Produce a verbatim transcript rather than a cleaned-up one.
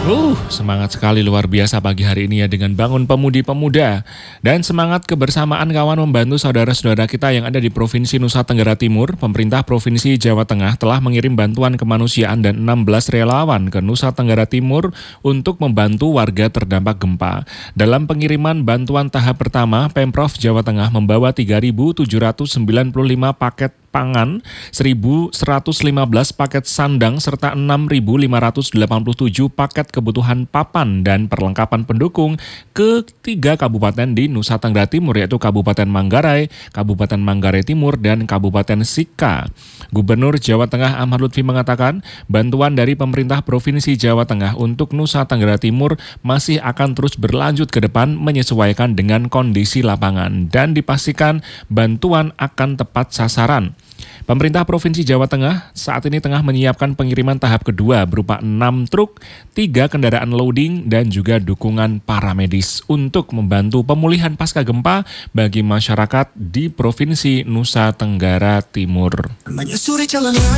Uh, semangat sekali luar biasa pagi hari ini ya dengan bangun pemudi-pemuda. Dan semangat kebersamaan kawan membantu saudara-saudara kita yang ada di Provinsi Nusa Tenggara Timur. Pemerintah Provinsi Jawa Tengah telah mengirim bantuan kemanusiaan dan enam belas relawan ke Nusa Tenggara Timur untuk membantu warga terdampak gempa. Dalam pengiriman bantuan tahap pertama, Pemprov Jawa Tengah membawa tiga ribu tujuh ratus sembilan puluh lima paket pangan, seribu seratus lima belas paket sandang, serta enam ribu lima ratus delapan puluh tujuh paket kebutuhan papan dan perlengkapan pendukung ke tiga kabupaten di Nusa Tenggara Timur, yaitu Kabupaten Manggarai, Kabupaten Manggarai Timur, dan Kabupaten Sika. Gubernur Jawa Tengah Ahmad Lutfi mengatakan, bantuan dari pemerintah Provinsi Jawa Tengah untuk Nusa Tenggara Timur masih akan terus berlanjut ke depan menyesuaikan dengan kondisi lapangan dan dipastikan bantuan akan tepat sasaran. Pemerintah Provinsi Jawa Tengah saat ini tengah menyiapkan pengiriman tahap kedua berupa enam truk, tiga kendaraan loading, dan juga dukungan paramedis untuk membantu pemulihan pasca gempa bagi masyarakat di Provinsi Nusa Tenggara Timur.